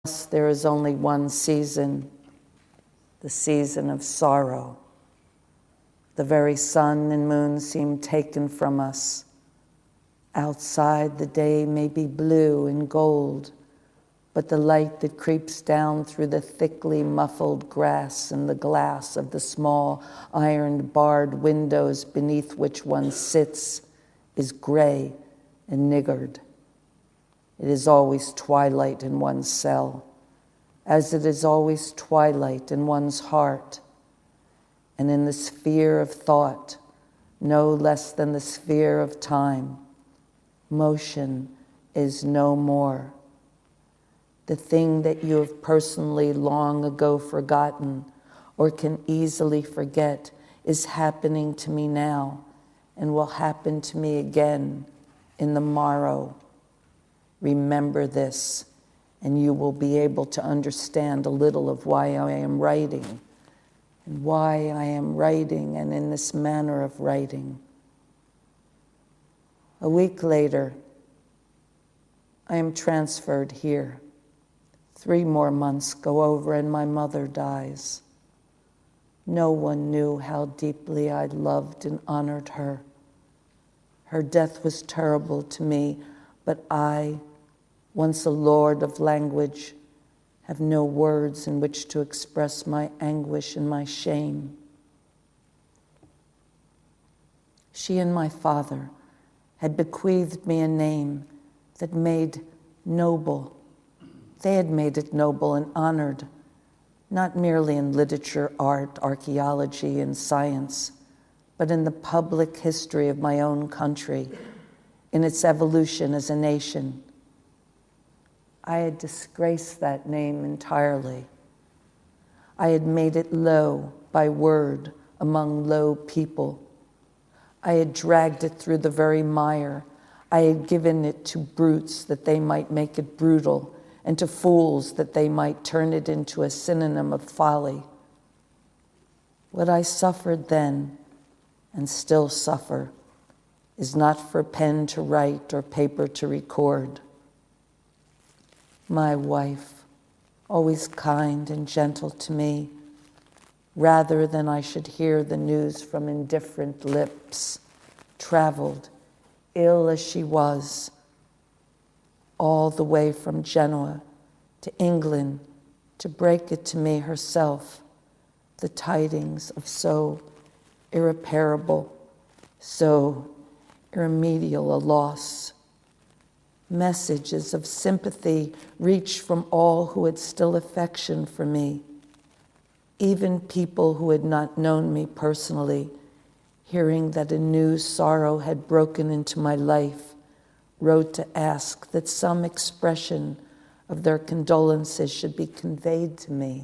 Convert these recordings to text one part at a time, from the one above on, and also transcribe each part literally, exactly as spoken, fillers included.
us, there is only one season, the season of sorrow. The very sun and moon seem taken from us. Outside, the day may be blue and gold, but the light that creeps down through the thickly muffled grass and the glass of the small ironed barred windows beneath which one sits is gray and niggard. It is always twilight in one's cell, as it is always twilight in one's heart, and in the sphere of thought, no less than the sphere of time, motion is no more. The thing that you have personally long ago forgotten or can easily forget is happening to me now and will happen to me again in the morrow. Remember this, and you will be able to understand a little of why I am writing, and why I am writing, and in this manner of writing. A week later, I am transferred here. Three more months go over and my mother dies. No one knew how deeply I loved and honored her. Her death was terrible to me, but I, once a lord of language, have no words in which to express my anguish and my shame. She and my father had bequeathed me a name that made noble. They had made it noble and honored, not merely in literature, art, archaeology, and science, but in the public history of my own country, in its evolution as a nation. I had disgraced that name entirely. I had made it low by word among low people. I had dragged it through the very mire. I had given it to brutes that they might make it brutal, and to fools that they might turn it into a synonym of folly. What I suffered then, and still suffer, is not for pen to write or paper to record. My wife, always kind and gentle to me, rather than I should hear the news from indifferent lips, traveled, ill as she was, all the way from Genoa to England to break it to me herself, the tidings of so irreparable, so irremediable a loss. Messages of sympathy reached from all who had still affection for me, even people who had not known me personally, hearing that a new sorrow had broken into my life, wrote to ask that some expression of their condolences should be conveyed to me.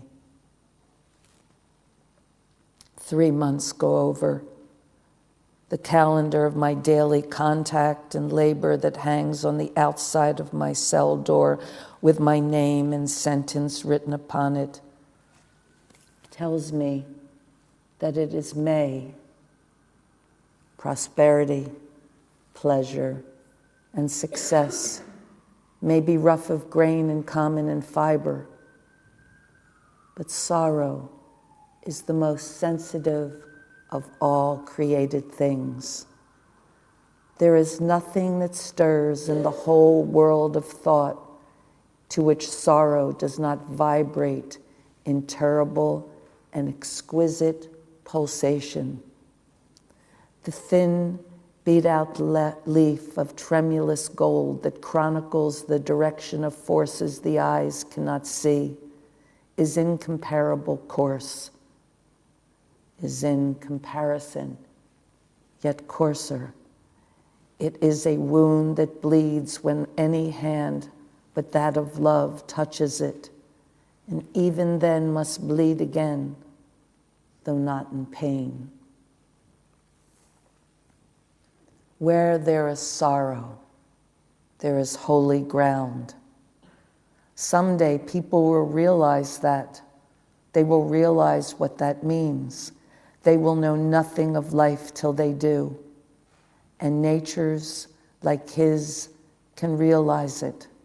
Three months go over. The calendar of my daily contact and labor that hangs on the outside of my cell door with my name and sentence written upon it tells me that it is May. Prosperity, pleasure, and success may be rough of grain and common in fiber, but sorrow is the most sensitive of all created things. There is nothing that stirs in the whole world of thought to which sorrow does not vibrate in terrible and exquisite pulsation. The thin, beat-out le- leaf of tremulous gold that chronicles the direction of forces the eyes cannot see is incomparable coarse, is in comparison, yet coarser. It is a wound that bleeds when any hand but that of love touches it, and even then must bleed again, though not in pain. Where there is sorrow, there is holy ground. Someday people will realize that. They will realize what that means. They will know nothing of life till they do. And natures like his can realize it.